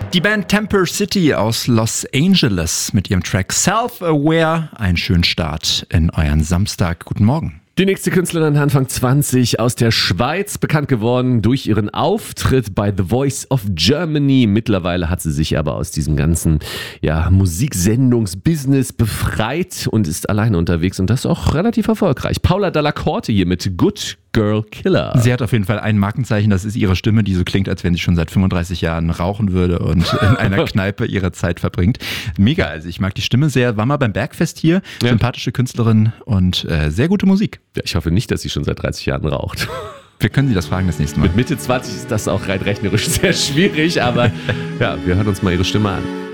Die Band Temper City aus Los Angeles mit ihrem Track Self-Aware. Einen schönen Start in euren Samstag. Guten Morgen. Die nächste Künstlerin Anfang 20 aus der Schweiz, bekannt geworden durch ihren Auftritt bei The Voice of Germany. Mittlerweile hat sie sich aber aus diesem ganzen Musiksendungsbusiness befreit und ist alleine unterwegs und das auch relativ erfolgreich. Paula Dalla Corte hier mit Good Girl Killer. Sie hat auf jeden Fall ein Markenzeichen, das ist ihre Stimme, die so klingt, als wenn sie schon seit 35 Jahren rauchen würde und in einer Kneipe ihre Zeit verbringt. Mega, also ich mag die Stimme sehr. War mal beim Bergfest hier, sympathische Künstlerin und sehr gute Musik. Ja, ich hoffe nicht, dass sie schon seit 30 Jahren raucht. Wir können sie das fragen das nächste Mal. Mit Mitte 20 ist das auch rein rechnerisch sehr schwierig, aber ja, wir hören uns mal ihre Stimme an.